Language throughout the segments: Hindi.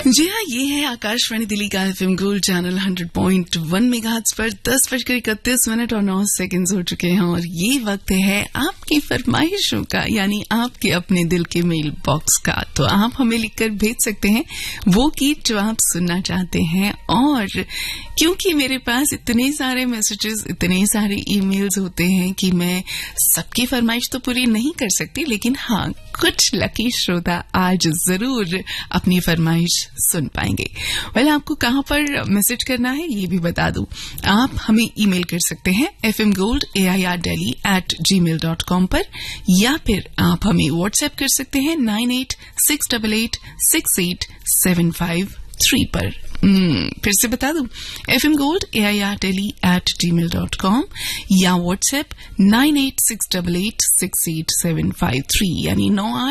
जी हाँ, ये है आकाशवाणी दिल्ली का एफएम गोल्ड चैनल 100.1 मेगाहर्ट्ज पर 10:31 और 9 सेकंड हो चुके हैं और ये वक्त है आपकी फरमाइशों का, यानी आपके अपने दिल के मेल बॉक्स का। तो आप हमें लिखकर भेज सकते हैं वो गीत जो आप सुनना चाहते हैं। और क्योंकि मेरे पास इतने सारे मैसेजेस, इतने सारे ईमेल्स होते हैं कि मैं सबकी फरमाइश तो पूरी नहीं कर सकती, लेकिन हाँ, कुछ लकी श्रोता आज जरूर अपनी फरमाइश सुन पाएंगे। वेल, आपको कहां पर मैसेज करना है ये भी बता दूं। आप हमें ईमेल कर सकते हैं fmgold@airdelhi@gmail.com पर, या फिर आप हमें व्हाट्सएप कर सकते हैं 9868868753 पर। फिर से बता दूं, fmgold@airdelhi@gmail.com या व्हाट्सएप 9868868753 यानी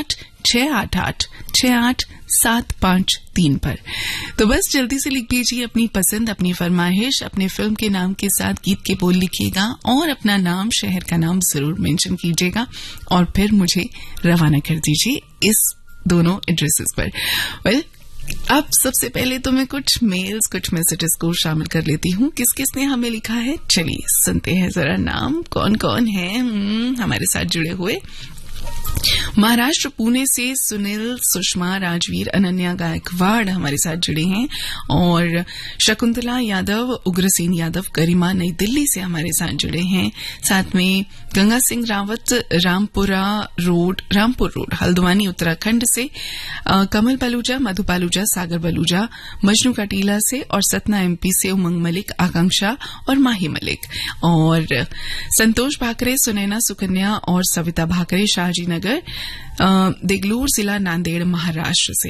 9868868753 पर। तो बस जल्दी से लिख दीजिए अपनी पसंद, अपनी फरमाइश, अपने फिल्म के नाम के साथ गीत के बोल लिखिएगा और अपना नाम, शहर का नाम जरूर मेंशन कीजिएगा और फिर मुझे रवाना कर दीजिए इस दोनों एड्रेसेस पर। वेल, अब सबसे पहले तो मैं कुछ मेल्स, कुछ मैसेजेस को शामिल कर लेती हूँ। किस किसने हमें लिखा है, चलिए सुनते हैं जरा नाम कौन कौन है हमारे साथ जुड़े हुए। महाराष्ट्र पुणे से सुनील, सुषमा, राजवीर, अनन्या गायकवाड़ हमारे साथ जुड़े हैं और शकुंतला यादव, उग्रसेन यादव, गरिमा नई दिल्ली से हमारे साथ जुड़े हैं। साथ में गंगा सिंह रावत, रामपुर रोड हल्द्वानी उत्तराखंड से, कमल बलूजा, मधु बलूजा, सागर बलूजा, मजनू कटीला से और सतना एमपी से उमंग मलिक, आकांक्षा और माही मलिक, और संतोष भाकरे, सुनैना, सुकन्या और सविता भाकरे शाहजी नगर, देगलूर जिला नांदेड़ महाराष्ट्र से,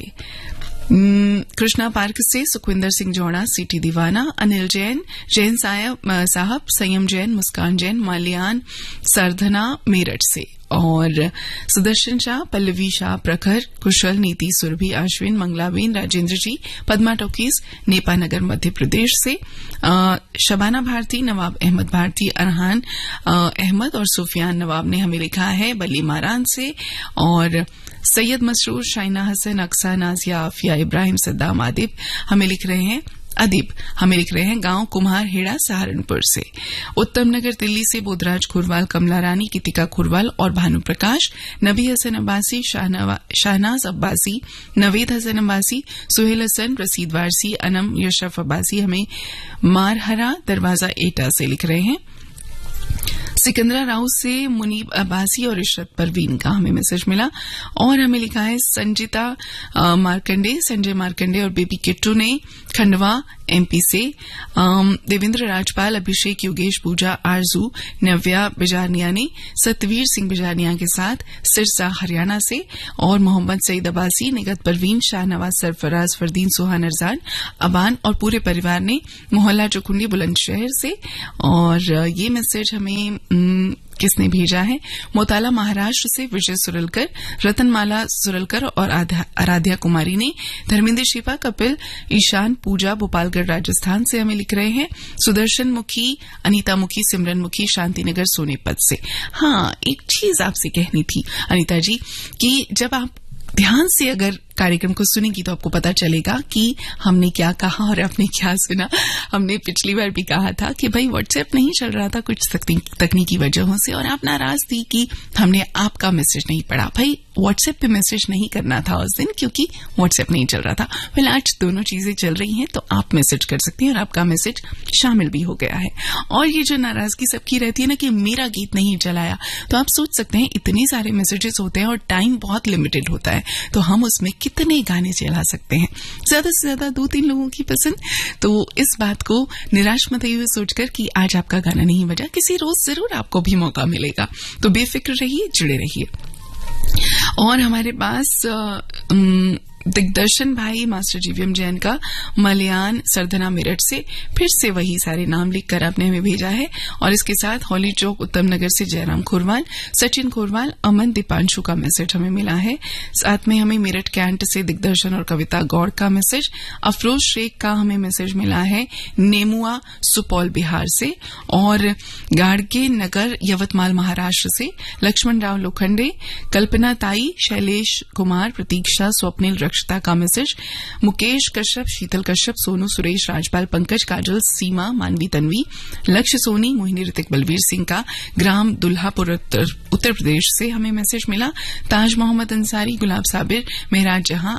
कृष्णा पार्क से सुखविंदर सिंह जोड़ा, सिटी दीवाना, अनिल जैन, जैन साहब, संयम जैन, मुस्कान जैन, माल्यान सरधना मेरठ से, और सुदर्शन शाह, पल्लवी शाह, प्रखर, कुशल, नीति, सुरभि, अश्विन, मंगलाबेन, राजेंद्र जी, पद्मा टोकीज, नेपानगर मध्य प्रदेश से, शबाना भारती, नवाब अहमद भारती, अरहान अहमद और सुफियान नवाब ने हमें लिखा है बली मारान से, और सैयद मसरूर, शाइना हसन, अक्सा, नाजिया, आफिया, इब्राहिम, सद्दाम, अदीब हमें लिख रहे हैं गांव कुम्हार हेड़ा सहारनपुर से, उत्तम नगर दिल्ली से बोधराज खुरवाल, कमला रानी, गीतिका खुरवाल और भानु प्रकाश, नबी हसन अब्बासी, शाहनाज अब्बासी, नवेद हसन अब्बासी, सुहेल हसन, रसीद वारसी, अनम यशरफ अब्बासी हमें मारहरा दरवाजा एटा से लिख रहे हैं। सिकंदरा राव से मुनीब अब्बासी और इशरत परवीन का हमें मैसेज मिला, और हमें लिखा है संजय मार्कंडे और बेबी किट्टू ने खंडवा एमपी से, देवेंद्र राजपाल, अभिषेक, योगेश, पूजा, आरजू, नव्या बिजारनिया ने सतवीर सिंह बिजारनिया के साथ सिरसा हरियाणा से, और मोहम्मद सईद अब्बासी, निगत परवीन, शाहनवाज, सरफराज, फरदीन, सुहान, अरजान, अबान और पूरे परिवार ने मोहल्ला चुकुंडी बुलंदशहर से। और ये मैसेज हमें किसने भेजा है, मोताला महाराष्ट्र से विजय सुरलकर, रतनमाला सुरलकर और आराध्या कुमारी ने, धर्मेंद्र शिपा, कपिल, ईशान, पूजा, गोपालगढ़ राजस्थान से हमें लिख रहे हैं, सुदर्शन मुखी, अनीता मुखी, सिमरन मुखी, शांतिनगर सोनीपत से। हाँ, एक चीज आपसे कहनी थी अनीता जी कि जब आप ध्यान से अगर कार्यक्रम को सुनेंगी तो आपको पता चलेगा कि हमने क्या कहा और आपने क्या सुना। हमने पिछली बार भी कहा था कि भाई व्हाट्सएप नहीं चल रहा था कुछ तकनीकी वजहों से, और आप नाराज थी कि हमने आपका मैसेज नहीं पढ़ा। भाई व्हाट्सएप पे मैसेज नहीं करना था उस दिन क्योंकि व्हाट्सएप नहीं चल रहा था। फिर आज दोनों चीजें चल रही हैं तो आप मैसेज कर सकती हैं और आपका मैसेज शामिल भी हो गया है। और ये जो नाराजगी सबकी रहती है ना कि मेरा गीत नहीं चलाया, तो आप सोच सकते हैं इतने सारे मैसेजेस होते हैं और टाइम बहुत लिमिटेड होता है, तो हम उसमें कितने गाने चला सकते हैं, ज्यादा से ज्यादा 2-3 लोगों की पसंद। तो इस बात को निराश मत हुए सोचकर कि आज आपका गाना नहीं बजा, किसी रोज जरूर आपको भी मौका मिलेगा। तो बेफिक्र रहिए, जुड़े रहिए। और हमारे पास दिग्दर्शन भाई मास्टर जीवीएम जैन का मलयान सरधना मेरठ से फिर से वही सारे नाम लिखकर आपने हमें भेजा है, और इसके साथ हॉली चौक उत्तम नगर से जयराम खुरवाल, सचिन खुरवाल, अमन दीपांशु का मैसेज हमें मिला है। साथ में हमें मेरठ कैंट से दिग्दर्शन और कविता गौड़ का मैसेज, अफरोज शेख का हमें मैसेज मिला है नेमुआ सुपौल बिहार से, और गाड़गे नगर यवतमाल महाराष्ट्र से लक्ष्मण राव लोखंडे, कल्पना ताई, शैलेश कुमार, प्रतीक्षा, स्वप्निल, साक्षरता का मैसेज। मुकेश कश्यप, शीतल कश्यप, सोनू, सुरेश, राजपाल, पंकज, काजल, सीमा, मानवी, तन्वी, लक्ष्य सोनी, मोहिनी, ऋतिक, बलवीर सिंह का ग्राम दुल्हापुर उत्तर प्रदेश से हमें मैसेज मिला। ताज मोहम्मद अंसारी, गुलाब साबिर, मेहराज जहां,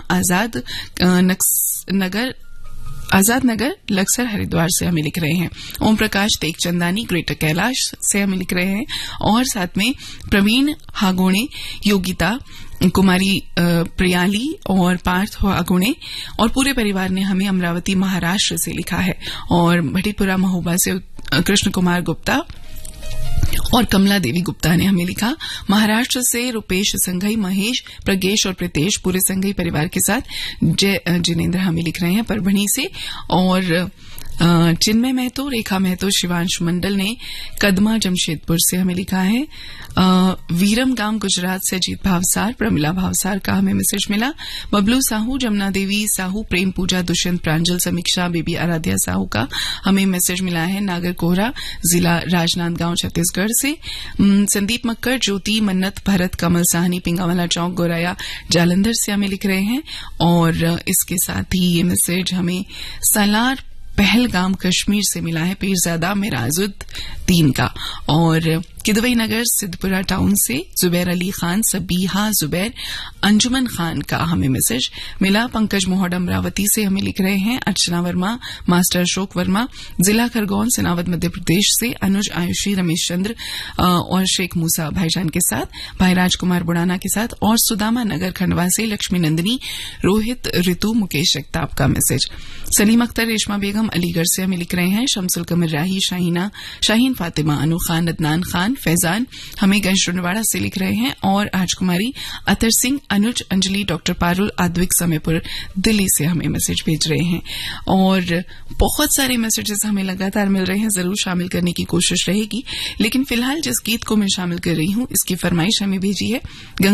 आजाद नगर लक्सर हरिद्वार से हमें लिख रहे हैं। ओम प्रकाश तेगचंदानी, ग्रेटर कैलाश से हमें लिख रहे हैं। और साथ में प्रवीण हागोणे, योगिता, कुमारी प्रियाली और पार्थ हागोणे और पूरे परिवार ने हमें अमरावती महाराष्ट्र से लिखा है। और भटीपुरा महोबा से कृष्ण कुमार गुप्ता और कमला देवी गुप्ता ने हमें लिखा। महाराष्ट्र से रुपेश संघई, महेश, प्रगेश और प्रीतेश पूरे संघई परिवार के साथ जिनेन्द्र हमें लिख रहे हैं परभणी से। और चिन्मय महतो, रेखा महतो, शिवांश मंडल ने कदमा जमशेदपुर से हमें लिखा है। वीरम गांव गुजरात से अजीत भावसार, प्रमिला भावसार का हमें मैसेज मिला। बबलू साहू, जमुना देवी साहू, प्रेम पूजा, दुष्यंत प्रांजल, समीक्षा, बेबी आराध्या साहू का हमें मैसेज मिला है। नागर कोहरा, जिला राजनांदगांव छत्तीसगढ़ से। संदीप मक्कर, ज्योति, मन्नत, भरत, कमल साहनी, पिंगावाला चौक, गोराया, जालंधर से हमें लिख रहे हैं। और इसके साथ ही ये मैसेज हमें सलार पहलगाम कश्मीर से मिला है, पीरजादा मिराजुद्दीन का। और किदवई नगर सिद्धपुरा टाउन से जुबैर अली खान, सबीहा जुबैर, अंजुमन खान का हमें मैसेज मिला। पंकज मोहड अमरावती से हमें लिख रहे हैं। अर्चना वर्मा, मास्टर अशोक वर्मा, जिला खरगोन, सेनावद मध्य प्रदेश से अनुज, आयुषी, रमेश चंद्र और शेख मूसा भाईजान के साथ, भाई राजकुमार बुड़ाना के साथ। और सुदामा नगर खंडवा से लक्ष्मी नंदिनी, रोहित, ऋतु, मुकेश जगताप का मैसेज। सलीम अख्तर, रेशमा बेगम अलीगढ़ से हमें लिख रहे हैं। शमसुल कमर राही, शाहीन फातिमा, अनु खान, अदनान खान, फैजान हमें गंजरुनवाड़ा से लिख रहे हैं। और राजकुमारी, अतर सिंह, अनुज, अंजलि, डॉक्टर पारुल, आद्विक समेपुर दिल्ली से हमें मैसेज भेज रहे हैं। और बहुत सारे मैसेजेस हमें लगातार मिल रहे हैं, जरूर शामिल करने की कोशिश रहेगी। लेकिन फिलहाल जिस गीत को मैं शामिल कर रही हूं इसकी फरमाइश हमें भेजी है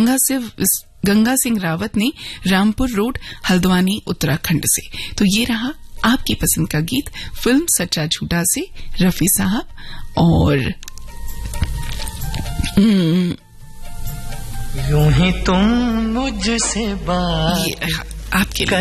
गंगा सिंह रावत ने, रामपुर रोड, हल्द्वानी, उत्तराखंड से। तो ये रहा आपकी पसंद का गीत फिल्म सच्चा झूठा से, रफी साहब। और यूं ही तुम मुझसे बात आपके लिए